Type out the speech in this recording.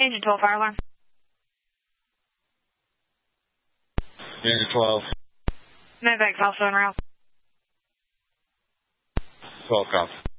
Engine 12, fire alarm. Engine 12. Medivac also en route. 12 cops.